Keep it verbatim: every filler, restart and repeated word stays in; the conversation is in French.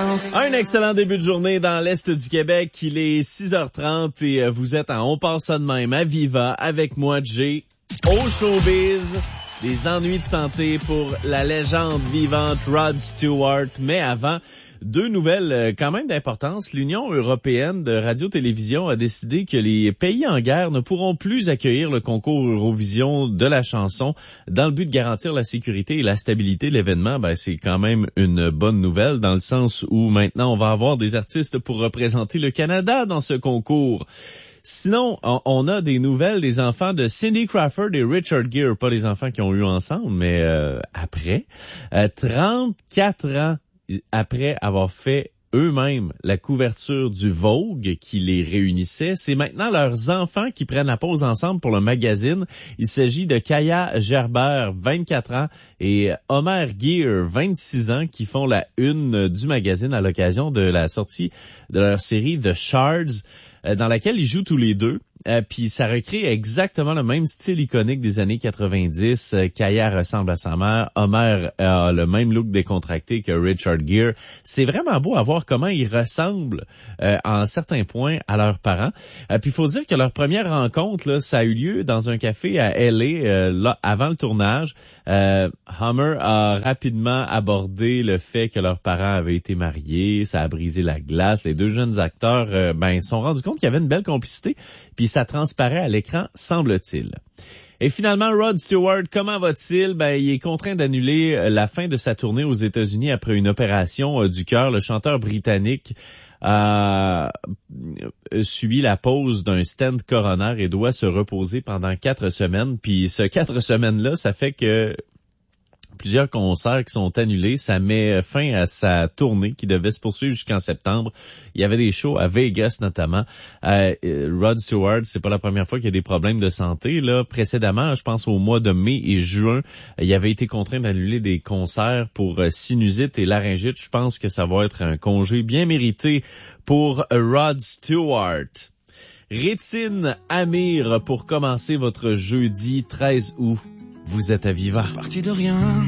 vacances. Un excellent début de journée dans l'Est du Québec. Il est six heures trente et vous êtes en On passe ça de même à Viva avec moi, Jay, au showbiz. Des ennuis de santé pour la légende vivante Rod Stewart. Mais avant, deux nouvelles quand même d'importance. L'Union européenne de radio-télévision a décidé que les pays en guerre ne pourront plus accueillir le concours Eurovision de la chanson dans le but de garantir la sécurité et la stabilité de l'événement. Ben, c'est quand même une bonne nouvelle dans le sens où maintenant on va avoir des artistes pour représenter le Canada dans ce concours. Sinon, on a des nouvelles des enfants de Cindy Crawford et Richard Gere, pas les enfants qui ont eu ensemble, mais euh, après. Euh, trente-quatre ans après avoir fait eux-mêmes la couverture du Vogue qui les réunissait, c'est maintenant leurs enfants qui prennent la pause ensemble pour le magazine. Il s'agit de Kaya Gerber, vingt-quatre ans, et Homer Gere, vingt-six ans, qui font la une du magazine à l'occasion de la sortie de leur série The Shards, dans laquelle ils jouent tous les deux. Euh, puis ça recrée exactement le même style iconique des années quatre-vingt-dix. Euh, Kaya ressemble à sa mère. Homer a le même look décontracté que Richard Gere. C'est vraiment beau à voir comment ils ressemblent euh, en certains points à leurs parents. Euh, puis il faut dire que leur première rencontre, là, ça a eu lieu dans un café à L A euh, là, avant le tournage. Euh, Homer a rapidement abordé le fait que leurs parents avaient été mariés. Ça a brisé la glace. Les deux jeunes acteurs euh, ben, se sont rendus compte qu'il y avait une belle complicité. Puis ça transparaît à l'écran, semble-t-il. Et finalement, Rod Stewart, comment va-t-il? Ben, il est contraint d'annuler la fin de sa tournée aux États-Unis après une opération du cœur. Le chanteur britannique a subi la pose d'un stent coronaire et doit se reposer pendant quatre semaines. Puis ce quatre semaines-là, ça fait que plusieurs concerts qui sont annulés. Ça met fin à sa tournée qui devait se poursuivre jusqu'en septembre. Il y avait des shows à Vegas notamment. Euh, Rod Stewart, c'est pas la première fois qu'il y a des problèmes de santé. Là, précédemment, je pense au mois de mai et juin, il avait été contraint d'annuler des concerts pour sinusite et laryngite. Je pense que ça va être un congé bien mérité pour Rod Stewart. Rétine Amir pour commencer votre jeudi treize août. Vous êtes à Viva. C'est parti de rien.